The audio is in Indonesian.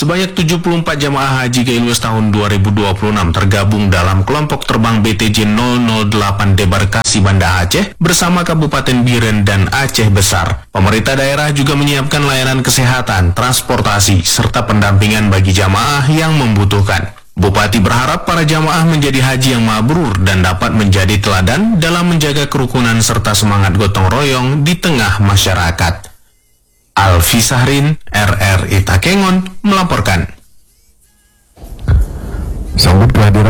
Sebanyak 74 jamaah haji GILWES tahun 2026 tergabung dalam kelompok terbang BTJ 008 debarkasi Banda Aceh bersama Kabupaten Biren dan Aceh Besar. Pemerintah daerah juga menyiapkan layanan kesehatan, transportasi, serta pendampingan bagi jamaah yang membutuhkan. Bupati berharap para jamaah menjadi haji yang mabrur dan dapat menjadi teladan dalam menjaga kerukunan serta semangat gotong royong di tengah masyarakat. Alfi Sahrin, RRI Takengon, melaporkan. Sambut kehadiran